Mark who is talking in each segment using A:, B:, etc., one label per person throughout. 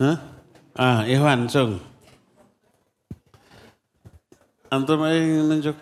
A: Hah? Ikhwan, Sung. Antum yang nunjuk.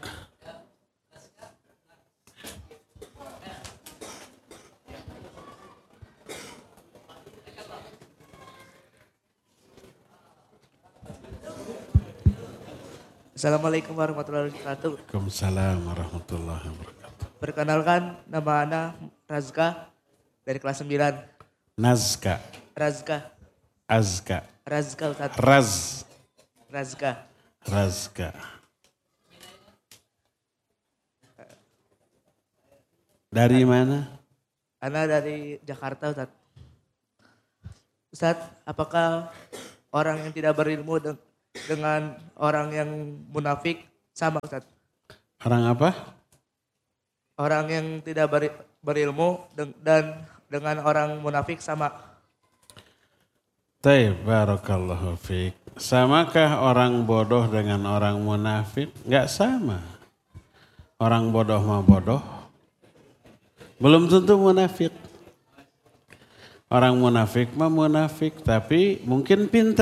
B: Assalamualaikum warahmatullahi wabarakatuh.
A: Waalaikumsalam warahmatullahi wabarakatuh.
B: Perkenalkan, nama Ana Razka dari kelas 9.
A: Nazka.
B: Razka.
A: Azka.
B: Razka Ustaz. Razka.
A: Razka. Dari mana?
B: Ana dari Jakarta Ustaz. Ustaz, apakah orang yang tidak berilmu dengan orang yang munafik sama Ustaz?
A: Orang apa?
B: Orang yang tidak berilmu dan dengan orang munafik sama.
A: Taib, barakallahu fiik. Samakah orang bodoh dengan orang munafik? Enggak sama. Orang bodoh mah bodoh. Belum tentu munafik. Orang munafik mah munafik, tapi mungkin pinter.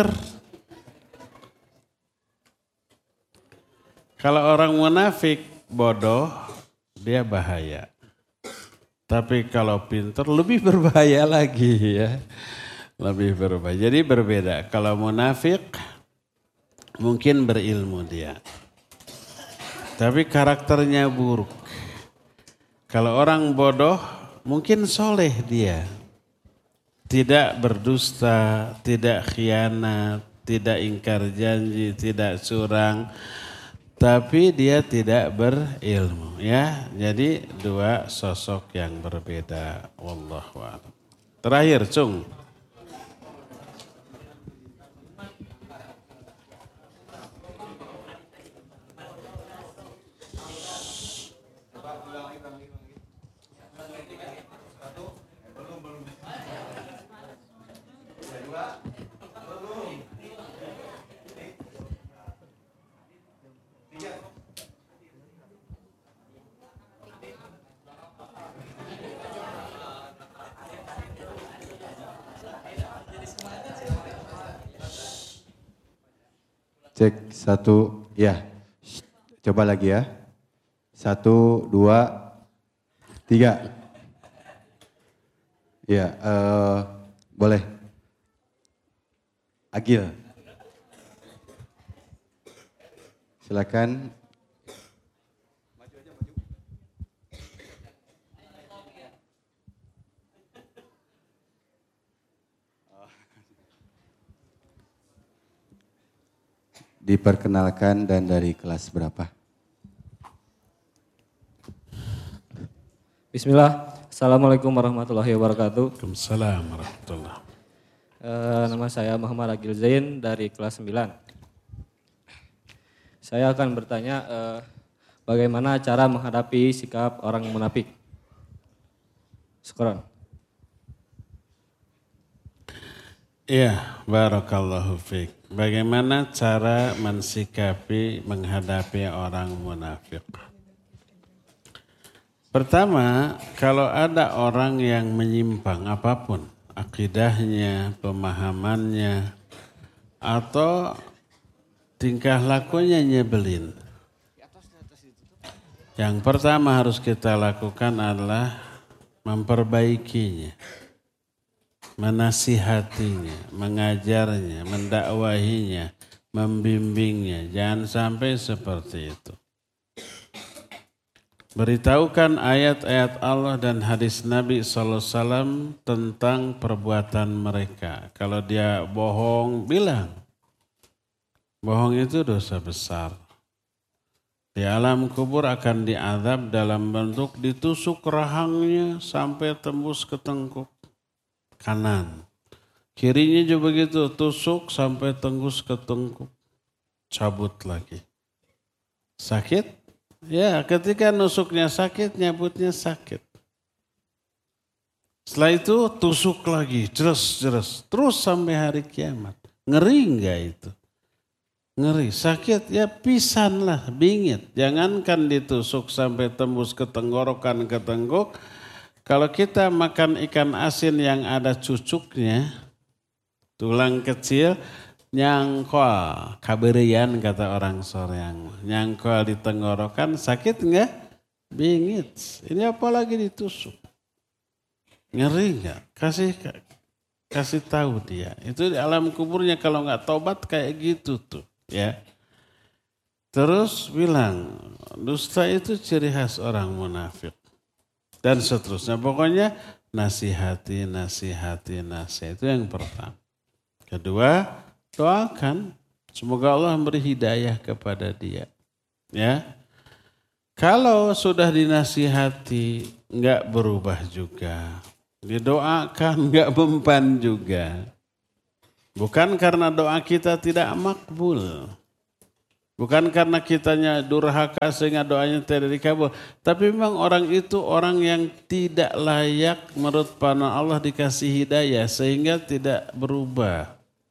A: Kalau orang munafik bodoh, dia bahaya. Tapi kalau pinter lebih berbahaya lagi ya. Lebih berbahaya. Jadi berbeda. Kalau munafik mungkin berilmu dia. Tapi karakternya buruk. Kalau orang bodoh mungkin soleh dia. Tidak berdusta, tidak khianat, tidak ingkar janji, tidak curang. Tapi dia tidak berilmu ya. Jadi dua sosok yang berbeda. Wallahu a'lam. Terakhir, Cung.
C: Cek 1, ya. Coba lagi ya. 1, 2, 3. Ya, boleh. Agil. Silakan. Diperkenalkan dan dari kelas berapa?
D: Bismillah. Assalamualaikum warahmatullahi wabarakatuh.
A: Waalaikumsalam warahmatullahi wabarakatuh.
D: Nama saya Muhammad Agil Zain dari kelas 9. Saya akan bertanya bagaimana cara menghadapi sikap orang munafik. Syukran.
A: Iya, barakallahu fiik. Bagaimana cara mensikapi, menghadapi orang munafik? Pertama, kalau ada orang yang menyimpang apapun, akidahnya, pemahamannya, atau tingkah lakunya nyebelin. Yang pertama harus kita lakukan adalah memperbaikinya. Menasihatinya, mengajarnya, mendakwahinya, membimbingnya. Jangan sampai seperti itu. Beritahukan ayat-ayat Allah dan hadis Nabi SAW tentang perbuatan mereka. Kalau dia bohong, bilang. Bohong itu dosa besar. Di alam kubur akan diazab dalam bentuk ditusuk rahangnya sampai tembus ke tengkuk kanan. Kirinya juga begitu, tusuk sampai tembus ke tengkuk. Cabut lagi. Sakit? Ya, ketika nusuknya sakit, nyabutnya sakit. Setelah itu tusuk lagi, jeres-jeres. Terus sampai hari kiamat. Ngeri enggak itu? Ngeri, sakit ya pisan lah, bingit. Jangankan ditusuk sampai tembus ke tenggorokan, ke tengkuk. Kalau kita makan ikan asin yang ada cucuknya, Tulang kecil nyangkol, kaberian kata orang Soreang. Nyangkol di tenggorokan sakit enggak? Bingit. Ini apalagi ditusuk. Ngeri enggak? Kasih tahu dia. Itu di alam kuburnya kalau enggak tobat kayak gitu tuh, ya. Terus bilang, dusta itu ciri khas orang munafik. Dan seterusnya. Pokoknya nasihati. Itu yang pertama. Kedua, doakan. Semoga Allah memberi hidayah kepada dia. Ya. Kalau sudah dinasihati, enggak berubah juga. Didoakan, enggak mempan juga. Bukan karena doa kita tidak makbul. Bukan karena kitanya durhaka sehingga doanya tidak dikabul. Tapi memang orang itu orang yang tidak layak menurut pandangan Allah dikasih hidayah sehingga tidak berubah.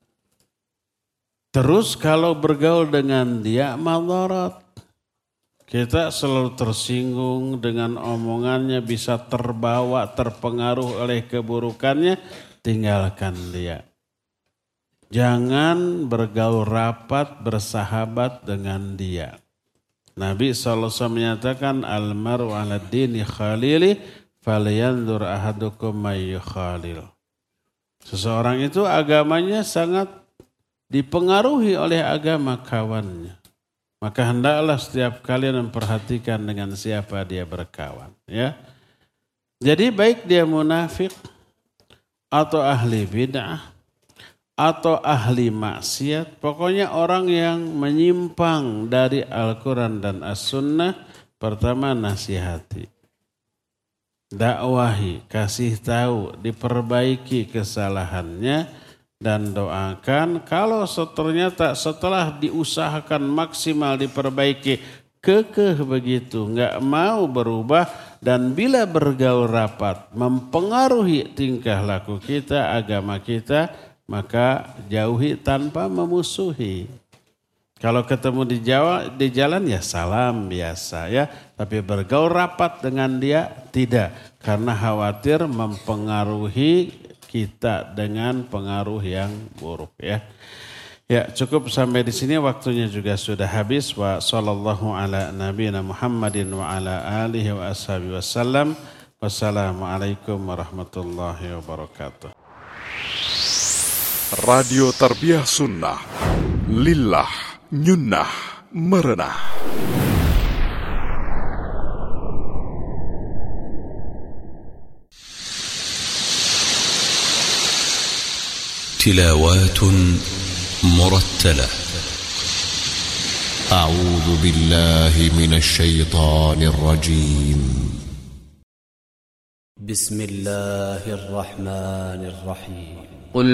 A: Terus kalau bergaul dengan dia madarat. Kita selalu tersinggung dengan omongannya, bisa terbawa, terpengaruh oleh keburukannya, tinggalkan dia. Jangan bergaul rapat, bersahabat dengan dia. Nabi SAW menyatakan, Al-mar'u ala dini khalili, falyanzur ahadukum may yukhalil. Seseorang itu agamanya sangat dipengaruhi oleh agama kawannya. Maka hendaklah setiap kalian memperhatikan dengan siapa dia berkawan. Ya. Jadi baik dia munafik atau ahli bid'ah, atau ahli maksiat, pokoknya orang yang menyimpang dari Al-Quran dan As-Sunnah, pertama nasihati, dakwahi, kasih tahu, diperbaiki kesalahannya, dan doakan. Kalau ternyata setelah diusahakan maksimal diperbaiki, kekeh begitu, nggak mau berubah, dan bila bergaul rapat, mempengaruhi tingkah laku kita, agama kita, maka jauhi tanpa memusuhi. Kalau ketemu di jalan ya salam biasa ya. Tapi bergaul rapat dengan dia tidak. Karena khawatir mempengaruhi kita dengan pengaruh yang buruk ya. Ya cukup sampai di sini, waktunya juga sudah habis. Wa sallallahu ala nabiyina Muhammadin wa ala alihi wa ashabihi wasallam. Wassalamualaikum warahmatullahi wabarakatuh.
E: Radio Tarbiyah Sunnah, Lillah, Nyunnah, Merenah.
F: تلاوات مرتلة. أعوذ بالله من الشيطان الرجيم. بسم الله الرحمن الرحيم. قل